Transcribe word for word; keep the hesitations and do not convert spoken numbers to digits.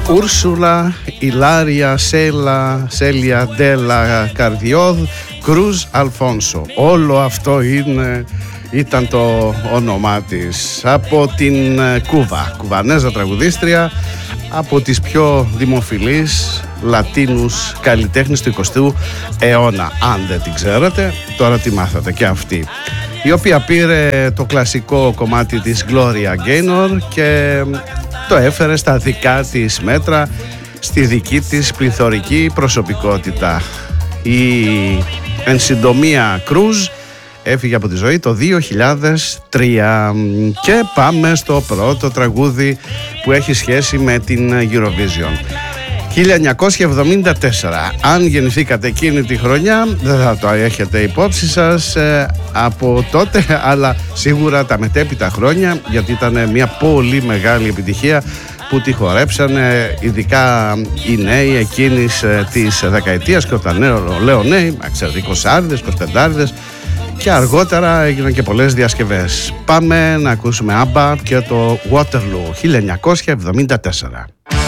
Ούρσουλα, Ιλάρια, Σέλα, Σέλια, Ντέλα, Καρδιόδ, Κρούζ, Αλφόνσο. Όλο αυτό είναι, ήταν το όνομά της. Από την Κούβα, κουβανέζα τραγουδίστρια, από τις πιο δημοφιλείς Λατίνους καλλιτέχνες του εικοστού αιώνα. Αν δεν την ξέρατε, τώρα τη μάθατε και αυτή. Η οποία πήρε το κλασικό κομμάτι της Gloria Gaynor και το έφερε στα δικά της μέτρα, στη δική της πληθωρική προσωπικότητα. Η εν συντομία Κρούζ έφυγε από τη ζωή το δύο χιλιάδες τρία. Και πάμε στο πρώτο τραγούδι που έχει σχέση με την Eurovision. χίλια εννιακόσια εβδομήντα τέσσερα. Αν γεννηθήκατε εκείνη τη χρονιά, δεν θα το έχετε υπόψη σας ε, από τότε, αλλά σίγουρα τα μετέπειτα χρόνια, γιατί ήταν μια πολύ μεγάλη επιτυχία που τη χορέψανε ειδικά οι νέοι εκείνης ε, της δεκαετίας. Και όταν νέο, λέω νέοι, ξέρετε, εικοσάριδες, εικοσιπεντάριδες, και αργότερα έγιναν και πολλές διασκευές. Πάμε να ακούσουμε ABBA και το Waterloo, χίλια εννιακόσια εβδομήντα τέσσερα.